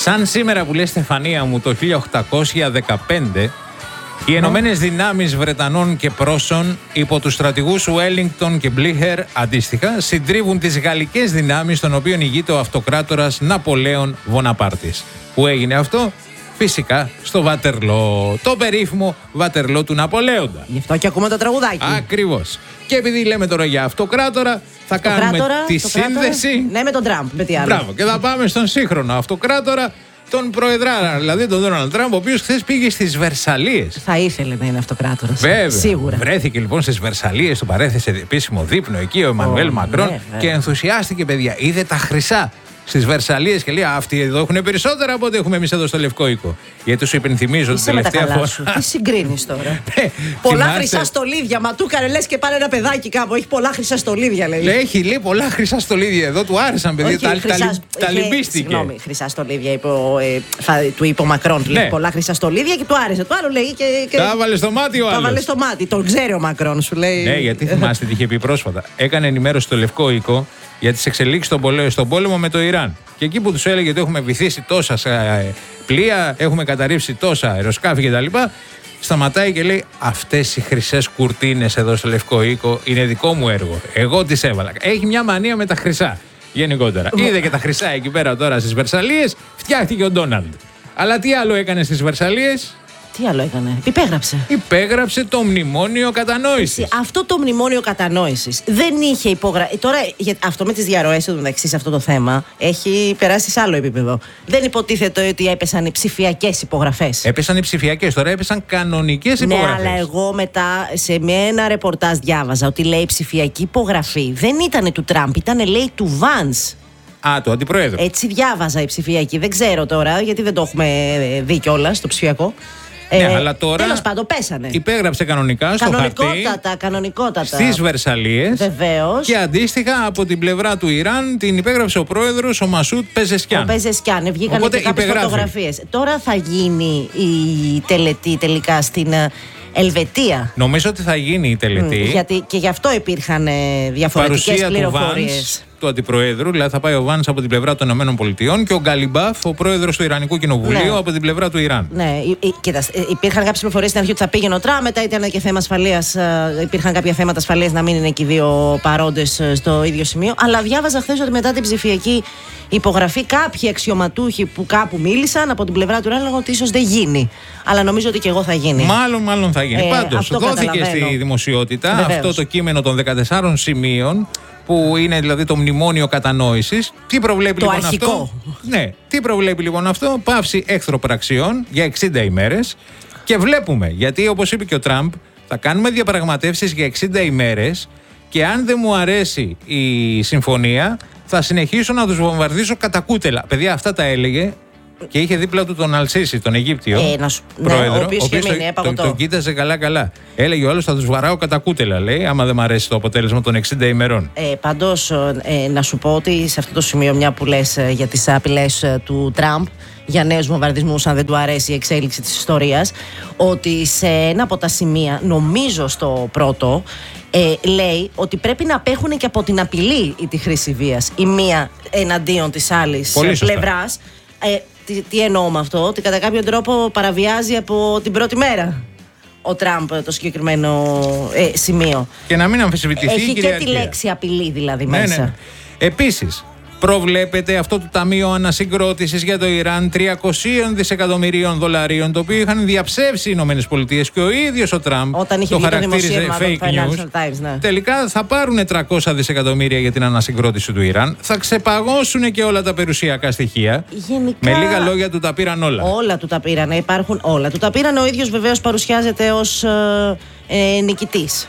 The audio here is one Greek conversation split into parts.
Σαν σήμερα που λέει Στεφανία μου το 1815, οι Ενωμένες Δυνάμεις Βρετανών και Πρώσων υπό τους στρατηγούς Wellington και Μπλίχερ αντίστοιχα συντρίβουν τις γαλλικές δυνάμεις των οποίων ηγείται ο αυτοκράτορας Ναπολέων Βοναπάρτης. Που έγινε αυτό? Φυσικά στο Βατερλό, το περίφημο Βατερλό του Ναπολέοντα. Γι' αυτό και ακούμε το τραγουδάκι. Ακριβώς. Και επειδή λέμε τώρα για αυτοκράτορα, θα κάνουμε τη σύνδεση. Ναι, με τον Τραμπ, με τι άλλο. Μπράβο, και θα πάμε στον σύγχρονο αυτοκράτορα, τον προεδράρα, δηλαδή τον Ντόναλντ Τραμπ, ο οποίος χθες πήγε στις Βερσαλίες. Θα ήθελε να είναι αυτοκράτορας. Βέβαια. Σίγουρα. Βρέθηκε λοιπόν στις Βερσαλίες, του παρέθεσε επίσημο δείπνο εκεί ο Εμμανουέλ Μακρόν και ενθουσιάστηκε, παιδιά. Είδε τα χρυσά στις Βερσαλίες και λέει: αυτοί εδώ έχουν περισσότερα από ό,τι έχουμε εμείς εδώ στο Λευκό Οίκο. Γιατί σου υπενθυμίζω την τελευταία φορά. Τι συγκρίνεις τώρα? Πολλά χρυσά στολίδια. Μα του έκανε λες και πάλι ένα παιδάκι κάπου. Έχει πολλά χρυσά στολίδια, λέει. Έχει πολλά χρυσά στολίδια εδώ. Του άρεσαν, παιδιά. Τα λυμπίστηκε. Συγγνώμη, χρυσά στολίδια του είπε ο Μακρόν. Λέει πολλά χρυσά στολίδια και του άρεσε. Το άλλο λέει και. Τα βάλε στο μάτι ο άλλος. Τα βάλε στο μάτι. Τον ξέρει ο Μακρόν, σου λέει. Ναι, γιατί θυμάστε τι είχε πει πρόσφατα. Έκανε ενημέρωση στο Λευκό Οίκο για τις εξελίξεις στον πόλεμο με το Ιράν. Και εκεί που τους έλεγε ότι έχουμε βυθίσει τόσα πλοία, έχουμε καταρρίψει τόσα αεροσκάφη κτλ., σταματάει και λέει: αυτές οι χρυσές κουρτίνες εδώ στο Λευκό Οίκο είναι δικό μου έργο. Εγώ τις έβαλα. Έχει μια μανία με τα χρυσά γενικότερα. Είδε και τα χρυσά εκεί πέρα τώρα στις Βερσαλίες, φτιάχτηκε ο Ντόναλντ. Αλλά τι άλλο έκανε στις Βερσαλίες? Τι άλλο έκανε? Υπέγραψε το μνημόνιο κατανόησης. Αυτό το μνημόνιο κατανόησης δεν είχε υπογραφεί. Τώρα, αυτό με τις διαρροές εντωμεταξύ σε αυτό το θέμα έχει περάσει σε άλλο επίπεδο. Δεν υποτίθεται ότι έπεσαν οι ψηφιακές υπογραφές. Έπεσαν οι ψηφιακές, τώρα έπεσαν κανονικές υπογραφές. Ναι, αλλά εγώ μετά σε ένα ρεπορτάζ διάβαζα ότι λέει ψηφιακή υπογραφή δεν ήταν του Τραμπ, ήταν λέει του Βανς. Του αντιπροέδρου. Έτσι διάβαζα η ψηφιακή. Δεν ξέρω τώρα, γιατί δεν το έχουμε δει κιόλας στο ψηφιακό. Ναι, αλλά τώρα. Τέλος πάντων, πέσανε. Υπέγραψε κανονικά στο χαρτί. Κανονικότατα. Στις Βερσαλίες. Βεβαίως. Και αντίστοιχα από την πλευρά του Ιράν την υπέγραψε ο πρόεδρος, ο Μασούτ Πεζεσκιάν. Ο Πεζεσκιάν. Βγήκαν και κάποιες φωτογραφίες. Τώρα θα γίνει η τελετή τελικά στην Ελβετία. Νομίζω ότι θα γίνει η τελετή. Γιατί και γι' αυτό υπήρχαν διαφορετικές πληροφορίες. Του αντιπροέδρου, δηλαδή θα πάει ο Βάνς από την πλευρά των ΗΠΑ και ο Γκαλιμπάφ, ο πρόεδρος του Ιρανικού Κοινοβουλίου, από την πλευρά του Ιράν. Ναι, υπήρχαν κάποιες πληροφορίες στην αρχή ότι θα πήγαινε ο Τραμπ, μετά ήταν και θέμα ασφαλείας. Υπήρχαν κάποια θέματα ασφαλείας να μην είναι και οι δύο παρόντες στο ίδιο σημείο. Αλλά διάβαζα χθες ότι μετά την ψηφιακή υπογραφή, κάποιοι αξιωματούχοι που κάπου μίλησαν από την πλευρά του Ιράν λέγανε ότι ίσως δεν γίνει. Αλλά νομίζω ότι και εγώ θα γίνει. Μάλλον θα γίνει. Πάντως, δόθηκε στη δημοσιότητα αυτό το κείμενο των 14 σημείων, που είναι δηλαδή το μνημόνιο κατανόησης. Τι προβλέπει λοιπόν αυτό? Ναι, τι προβλέπει λοιπόν αυτό? Πάυση εχθροπραξιών για 60 ημέρες. Και βλέπουμε, γιατί όπως είπε και ο Τραμπ, θα κάνουμε διαπραγματεύσεις για 60 ημέρες και αν δεν μου αρέσει η συμφωνία, θα συνεχίσω να τους βομβαρδίσω κατά κούτελα. Παιδιά, αυτά τα έλεγε. Και είχε δίπλα του τον Αλσίσι, τον Αιγύπτιο πρόεδρο, ο οποίος τον κοίταζε καλά. Έλεγε ο άλλος: θα τους βαράω κατά κούτελα, λέει, άμα δεν μ' αρέσει το αποτέλεσμα των 60 ημερών. Πάντως, να σου πω ότι σε αυτό το σημείο, μια που λες για τις απειλές του Τραμπ για νέους βομβαρδισμούς, αν δεν του αρέσει η εξέλιξη της ιστορίας, ότι σε ένα από τα σημεία, νομίζω στο πρώτο, λέει ότι πρέπει να απέχουν και από την απειλή ή τη χρήση βίας η μία εναντίον της άλλης πλευράς. Τι εννοώ με αυτό? Ότι κατά κάποιο τρόπο παραβιάζει από την πρώτη μέρα ο Τραμπ το συγκεκριμένο σημείο. Και να μην αμφισβητηθεί έχει η κυριαρχία. Και τη λέξη απειλή δηλαδή μέσα. Ναι. Επίσης, προβλέπεται αυτό το Ταμείο Ανασυγκρότησης για το Ιράν 300 δισεκατομμυρίων δολαρίων, το οποίο είχαν διαψεύσει οι ΗΠΑ και ο ίδιος ο Τραμπ το χαρακτήριζε fake news. Times, ναι. Τελικά θα πάρουν 300 δισεκατομμύρια για την ανασυγκρότηση του Ιράν. Θα ξεπαγώσουν και όλα τα περιουσιακά στοιχεία. Γενικά, με λίγα λόγια, του τα πήραν όλα. Όλα του τα πήραν, υπάρχουν όλα. Του τα πήραν, ο ίδιος βεβαίως παρουσιάζεται ως νικητής.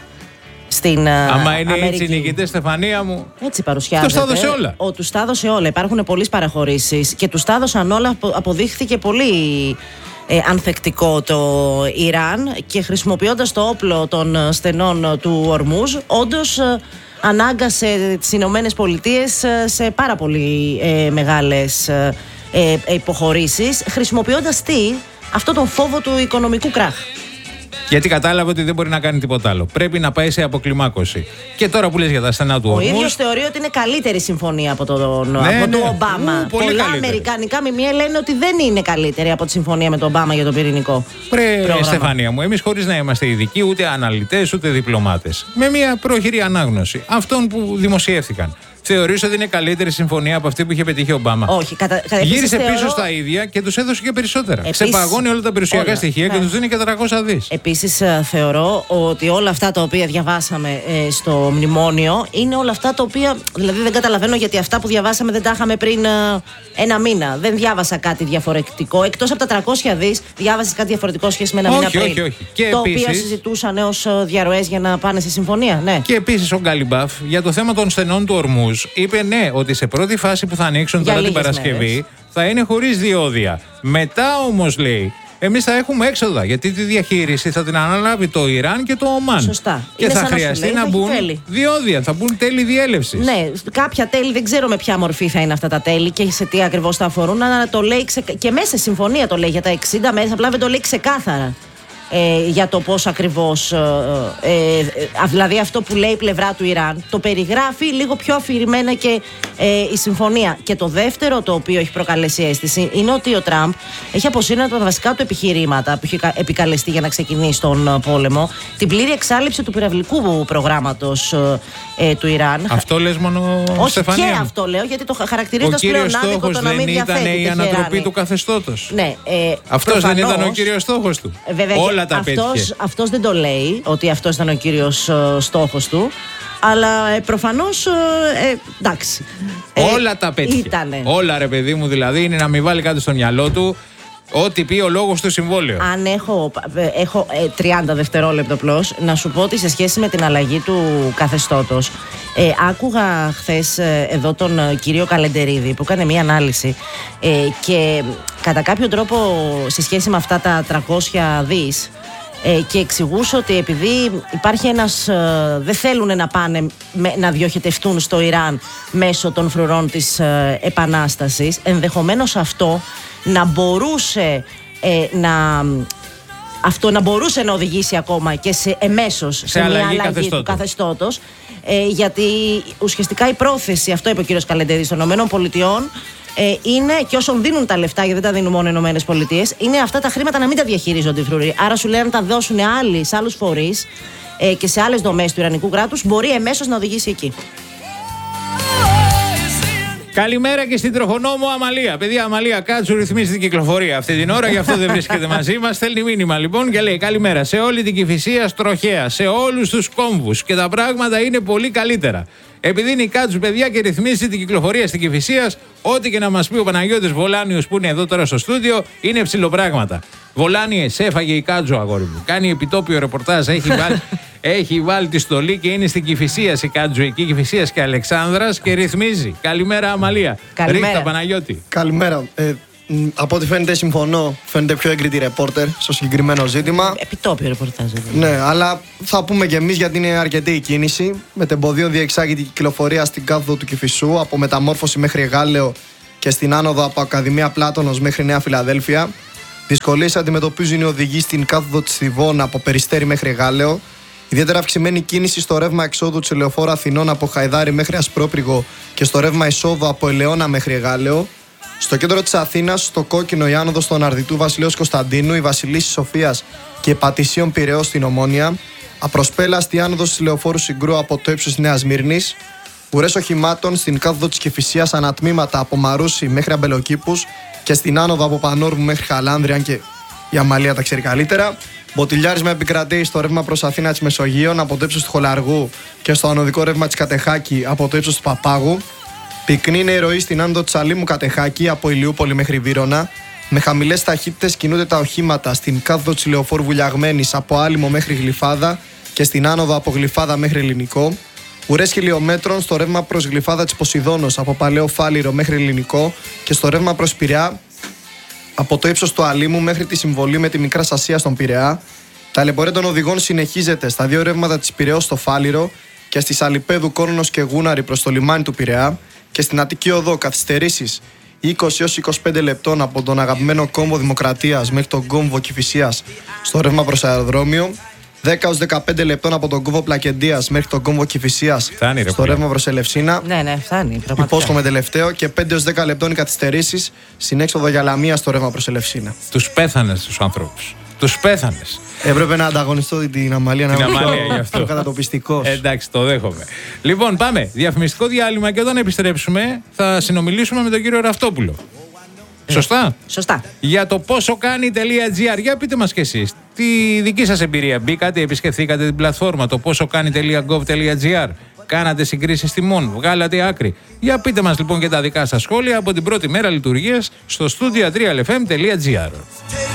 Άμα είναι έτσι οι νικητές, Στεφανία μου. Έτσι παρουσιάζεται. Τους τα έδωσε όλα. Τους τα έδωσε όλα. Υπάρχουν πολλές παραχωρήσεις και τους τα έδωσαν όλα. Αποδείχθηκε πολύ ανθεκτικό το Ιράν και χρησιμοποιώντας το όπλο των στενών του Ορμούζ, όντως ανάγκασε τις Ηνωμένες Πολιτείες σε πάρα πολύ μεγάλες υποχωρήσεις, χρησιμοποιώντας αυτό τον φόβο του οικονομικού κράχ. Γιατί κατάλαβε ότι δεν μπορεί να κάνει τίποτα άλλο. Πρέπει να πάει σε αποκλιμάκωση. Και τώρα που λες για τα στενά του Ορμούζ. Ο ίδιος θεωρεί ότι είναι καλύτερη συμφωνία από τον Ομπάμα. Πολλά αμερικανικά μημία λένε ότι δεν είναι καλύτερη από τη συμφωνία με τον Ομπάμα για το πυρηνικό. Στεφανία μου, εμείς χωρίς να είμαστε ειδικοί, ούτε αναλυτές, ούτε διπλωμάτες. Με μια πρόχειρη ανάγνωση αυτών που δημοσιεύτηκαν. Θεωρείς ότι είναι καλύτερη συμφωνία από αυτή που είχε πετύχει ο Ομπάμα? Όχι. Γύρισε πίσω στα ίδια και τους έδωσε και περισσότερα. Ξεπαγώνει όλα τα περιουσιακά στοιχεία και τους δίνει και 400 δις. Επίσης, θεωρώ ότι όλα αυτά τα οποία διαβάσαμε στο μνημόνιο είναι όλα αυτά τα οποία. Δηλαδή, δεν καταλαβαίνω γιατί αυτά που διαβάσαμε δεν τα είχαμε πριν ένα μήνα. Δεν διάβασα κάτι διαφορετικό. Εκτός από τα 300 δις, διάβασες κάτι διαφορετικό σχέση με ένα μήνα πριν. Όχι. Και το οποίο συζητούσαν ως διαρροές για να πάνε σε συμφωνία. Ναι. Και επίσης ο Γκάλιμπαφ για το θέμα των στενών του Ορμούζ είπε ναι, ότι σε πρώτη φάση που θα ανοίξουν τώρα την Παρασκευή θα είναι χωρίς διόδια. Μετά όμως λέει, εμείς θα έχουμε έξοδα γιατί τη διαχείριση θα την αναλάβει το Ιράν και το Ομάν. Σωστά. Και θα χρειαστεί να μπουν διόδια, θα μπουν τέλη διέλευσης. Ναι, κάποια τέλη δεν ξέρω με ποια μορφή θα είναι αυτά τα τέλη και σε τι ακριβώς θα αφορούν. Αλλά το λέει και μέσα σε συμφωνία το λέει για τα 60 μέρες, απλά δεν το λέει ξεκάθαρα. Για το πώς ακριβώς, δηλαδή αυτό που λέει η πλευρά του Ιράν το περιγράφει λίγο πιο αφηρημένα και η συμφωνία. Και το δεύτερο το οποίο έχει προκαλέσει αίσθηση είναι ότι ο Τραμπ έχει αποσύρει από τα βασικά του επιχειρήματα που είχε επικαλεστεί για να ξεκινήσει τον πόλεμο, την πλήρη εξάλληψη του πυραυλικού προγράμματος του Ιράν. Αυτό λες μόνο, όχι, Στεφανία? Και αυτό λέω, γιατί το χαρακτηρίζοντας πλέον άδικο το να μην διαθέτει. Δεν ήταν η ανατροπή του καθεστώτος? Ναι, αυτός δεν ήταν ο κύριος στόχος του? Βέβαια, αυτός δεν το λέει ότι αυτός ήταν ο κύριος στόχος του, αλλά προφανώς εντάξει. Όλα τα πέτυχε. Όλα, ρε παιδί μου, δηλαδή είναι να μην βάλει κάτι στο μυαλό του. Ό,τι πει ο λόγος στο συμβόλαιο. Αν έχω 30 δευτερόλεπτα απλώς, να σου πω ότι σε σχέση με την αλλαγή του καθεστώτος, άκουγα χθες εδώ τον κύριο Καλεντερίδη που έκανε μία ανάλυση και κατά κάποιο τρόπο σε σχέση με αυτά τα 300 δις και εξηγούσε ότι επειδή υπάρχει ένας, δεν θέλουν να πάνε να διοχετευτούν στο Ιράν μέσω των φρουρών της Επανάστασης, ενδεχομένως αυτό να μπορούσε να μπορούσε να οδηγήσει ακόμα και εμέσως σε μια αλλαγή του καθεστώτος, γιατί ουσιαστικά η πρόθεση, αυτό είπε ο κύριος Καλεντερίδης, των ΗΠΑ είναι, και όσων δίνουν τα λεφτά, γιατί δεν τα δίνουν μόνο οι ΗΠΑ, είναι αυτά τα χρήματα να μην τα διαχειρίζονται οι φρουροί. Άρα σου λέει, αν τα δώσουν άλλοι σε άλλους φορείς και σε άλλες δομές του Ιρανικού κράτους, μπορεί εμέσως να οδηγήσει εκεί. Καλημέρα και στην τροχονόμο Αμαλία. Παιδιά, Αμαλία Κάτσου ρυθμίζει την κυκλοφορία αυτή την ώρα, γι' αυτό δεν βρίσκεται μαζί μας. Στέλνει μήνυμα λοιπόν και λέει: καλημέρα σε όλη την Κηφισία τροχέα, σε όλους τους κόμβους και τα πράγματα είναι πολύ καλύτερα. Επειδή είναι η Κάτσου, παιδιά, και ρυθμίζει την κυκλοφορία στην Κηφισίας, ό,τι και να μας πει ο Παναγιώτης Βολάνιος που είναι εδώ τώρα στο στούντιο, είναι ψιλοπράγματα. Βολάνιε, σε έφαγε η Κάτσου, αγόρι μου. Κάνει επιτόπιο ρεπορτάζ, έχει βάλει τη στολή και είναι στην Κηφισίας η Κάτσου, εκεί Κηφισίας και Αλεξάνδρας και ρυθμίζει. Καλημέρα, Αμαλία. Ρίχτα, Παναγιώτη. Καλημέρα. Από ό,τι φαίνεται, συμφωνώ. Φαίνεται πιο έγκριτη ρεπόρτερ στο συγκεκριμένο ζήτημα. Επιτόπιο ρεπορτάζ. Ναι, αλλά θα πούμε κι εμείς γιατί είναι αρκετή η κίνηση. Με τεμποδίο διεξάγεται η κυκλοφορία στην κάθοδο του Κηφισού, από Μεταμόρφωση μέχρι Γάλεο και στην άνοδο από Ακαδημία Πλάτωνος μέχρι Νέα Φιλαδέλφια. Δυσκολίες αντιμετωπίζουν οι οδηγοί στην κάθοδο της Θηβών από Περιστέρι μέχρι Γάλεο. Ιδιαίτερα αυξημένη κίνηση στο ρεύμα εξόδου της Ελεοφόρου Αθηνών από Χαϊδάρι μέχρι Ασπρόπριγο και στο ρεύμα εισόδου από Ελαιώνα μέχρι Γάλεο. Στο κέντρο της Αθήνας, στο κόκκινο, η άνοδος του Αναρδιτού Βασιλέως Κωνσταντίνου, η Βασιλίσσης Σοφίας και Πατησίων Πειραιώς στην Ομόνια. Απροσπέλαστη άνοδος της Λεωφόρου Συγκρού από το ύψος της Νέας Σμύρνης. Ουρές οχημάτων στην κάθοδο της Κηφισίας ανατμήματα από Μαρούσι μέχρι Αμπελοκήπους και στην άνοδο από Πανόρμου μέχρι Χαλάνδρια, αν και η Αμαλία τα ξέρει καλύτερα. Μποτιλιάρισμα επικρατεί στο ρεύμα προς Αθήνα της Μεσογείων από το ύψος του Χολαργού και στο ανωδικό ρεύμα της Κατεχάκη από το ύψος του Παπάγου. Πυκνή είναι η ροή στην άνοδο της Αλήμου Κατεχάκη από Ηλιούπολη μέχρι Βύρωνα. Με χαμηλές ταχύτητες κινούνται τα οχήματα στην κάθοδο της Λεωφόρου Βουλιαγμένης από Άλυμο μέχρι Γλυφάδα και στην άνοδο από Γλυφάδα μέχρι Ελληνικό. Ουρές χιλιόμετρων στο ρεύμα προς Γλυφάδα της Ποσειδώνος από Παλαιό Φάληρο μέχρι Ελληνικό και στο ρεύμα προς Πειραιά από το ύψος του Αλήμου μέχρι τη συμβολή με τη Μικρά Ασία στον Πειραιά. Τα λεωφορεία των οδηγών συνεχίζεται στα δύο ρεύματα της Πειραιώς στο Φάληρο και στη Σαλιπέδου Κόρνος και Γούναρη προς το λιμάνι του Πειραιά. Και στην Αττική Οδό καθυστερήσεις 20 έως 25 λεπτών από τον αγαπημένο κόμβο Δημοκρατίας μέχρι τον κόμβο Κηφισίας στο ρεύμα προς αεροδρόμιο. 10 έως 15 λεπτών από τον κόμβο Πλακεντίας μέχρι τον κόμβο Κηφισίας στο ρεύμα προς Ελευσίνα. Ναι, φτάνει. Υπόσχομαι τελευταίο. Και 5 έως 10 λεπτών οι καθυστερήσεις στην έξοδο για Λαμία στο ρεύμα προς Ελευσίνα. Τους πέθανες τους ανθρώπους. Τους πέθανες. Έπρεπε να ανταγωνιστώ την Αμαλία να γι' αυτό. Κατατοπιστικός. Εντάξει, το δέχομαι. Λοιπόν, πάμε. Διαφημιστικό διάλειμμα και όταν επιστρέψουμε θα συνομιλήσουμε με τον κύριο Ραυτόπουλο. Σωστά. Σωστά. Για το πόσο κάνει.gr. Για πείτε μας κι εσείς, τη δική σας εμπειρία. Μπήκατε, επισκεφθήκατε την πλατφόρμα το πόσο κάνει.gov.gr. Κάνατε συγκρίσεις τιμών, βγάλατε άκρη. Για πείτε μας λοιπόν και τα δικά σας σχόλια από την πρώτη μέρα λειτουργίας στο studio3lfm.gr.